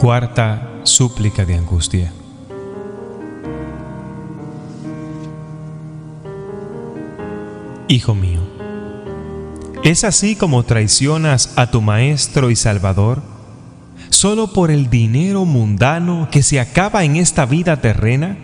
Cuarta súplica de angustia. Hijo mío, ¿es así como traicionas a tu Maestro y Salvador? ¿Solo por el dinero mundano que se acaba en esta vida terrena?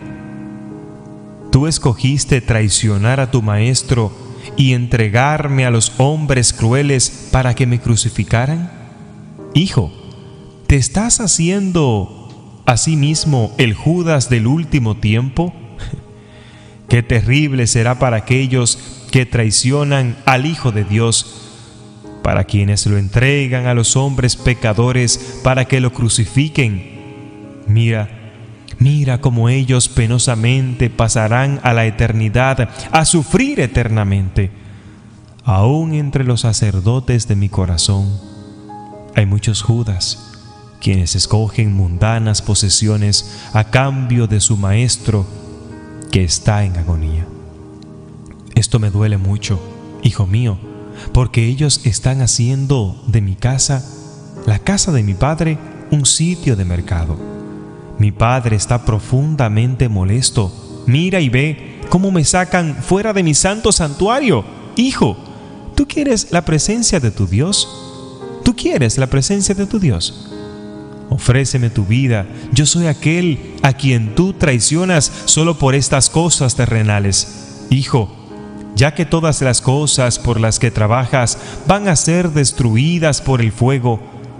¿Tú escogiste traicionar a tu Maestro y entregarme a los hombres crueles para que me crucificaran? Hijo, ¿te estás haciendo a sí mismo el Judas del último tiempo? ¡Qué terrible será para aquellos que traicionan al Hijo de Dios, para quienes lo entregan a los hombres pecadores para que lo crucifiquen! Mira cómo ellos penosamente pasarán a la eternidad, a sufrir eternamente. Aún entre los sacerdotes de mi corazón hay muchos Judas, quienes escogen mundanas posesiones a cambio de su Maestro que está en agonía. Esto me duele mucho, hijo mío, porque ellos están haciendo de mi casa, la casa de mi Padre, un sitio de mercado. Mi Padre está profundamente molesto. Mira y ve cómo me sacan fuera de mi santo santuario. Hijo, ¿tú quieres la presencia de tu Dios? ¿Tú quieres la presencia de tu Dios? Ofréceme tu vida. Yo soy aquel a quien tú traicionas solo por estas cosas terrenales. Hijo, ya que todas las cosas por las que trabajas van a ser destruidas por el fuego,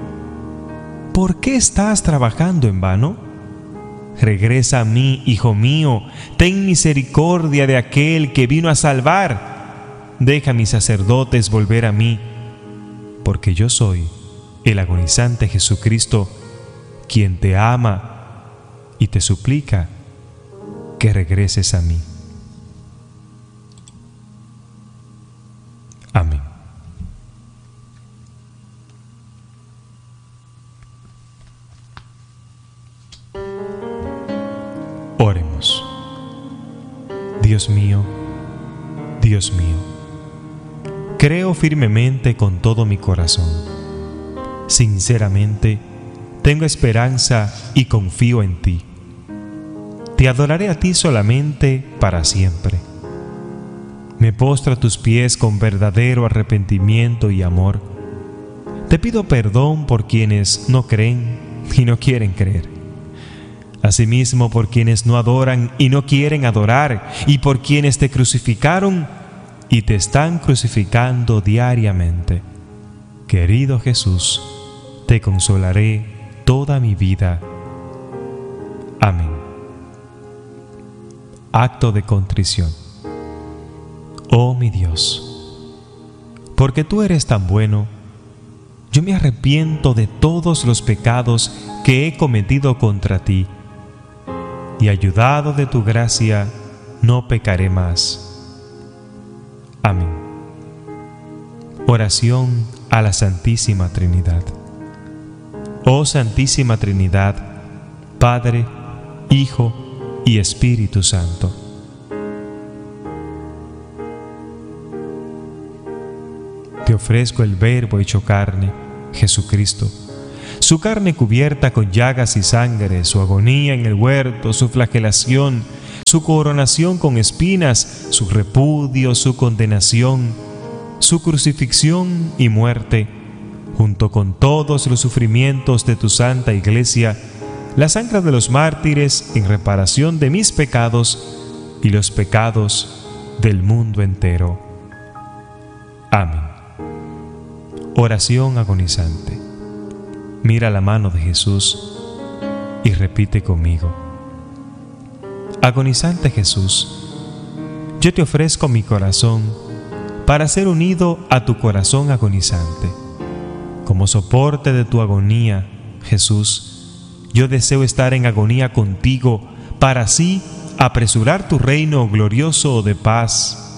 ¿por qué estás trabajando en vano? Regresa a mí, hijo mío. Ten misericordia de aquel que vino a salvar. Deja a mis sacerdotes volver a mí, porque yo soy el agonizante Jesucristo, quien te ama y te suplica que regreses a mí. Amén. Oremos. Dios mío, Dios mío, creo firmemente con todo mi corazón. Sinceramente, tengo esperanza y confío en ti. Te adoraré a ti solamente para siempre. Me postro a tus pies con verdadero arrepentimiento y amor. Te pido perdón por quienes no creen y no quieren creer. Asimismo por quienes no adoran y no quieren adorar, y por quienes te crucificaron y te están crucificando diariamente. Querido Jesús, te consolaré toda mi vida. Amén. Acto de contrición. Oh mi Dios, porque tú eres tan bueno, yo me arrepiento de todos los pecados que he cometido contra ti, y ayudado de tu gracia, no pecaré más. Amén. Oración a la Santísima Trinidad. Oh Santísima Trinidad, Padre, Hijo y Espíritu Santo. Te ofrezco el Verbo hecho carne, Jesucristo, su carne cubierta con llagas y sangre, su agonía en el huerto, su flagelación, su coronación con espinas, su repudio, su condenación, su crucifixión y muerte, junto con todos los sufrimientos de tu Santa Iglesia, la sangre de los mártires en reparación de mis pecados y los pecados del mundo entero. Amén. Oración agonizante. Mira la mano de Jesús y repite conmigo. Agonizante Jesús, yo te ofrezco mi corazón para ser unido a tu corazón agonizante. Como soporte de tu agonía, Jesús, yo deseo estar en agonía contigo para así apresurar tu reino glorioso de paz